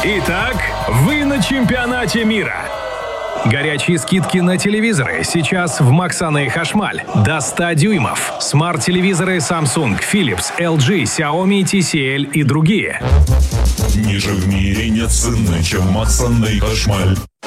Итак, вы на чемпионате мира. Горячие скидки на телевизоры сейчас в Максана и Хашмаль. До 100 дюймов. Смарт-телевизоры Samsung, Philips, LG, Xiaomi, TCL и другие. Ниже в мире нет цены, чем Максан и Хашмаль.